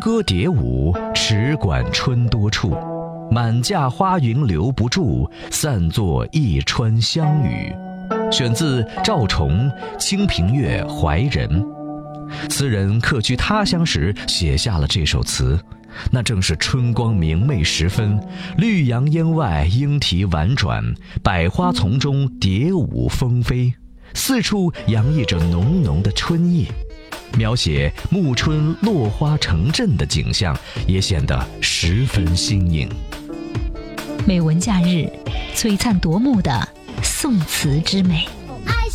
歌蝶舞，池馆春多处。满架花云留不住，散作一川香雨。选自赵崇《清平乐·怀人》。词人客居他乡时写下了这首词，那正是春光明媚时分，绿杨烟外莺啼婉转，百花丛中蝶舞蜂飞，四处洋溢着浓浓的春意。描写暮春落花成阵的景象也显得十分新颖。 美文假日，璀璨夺目的宋词之美。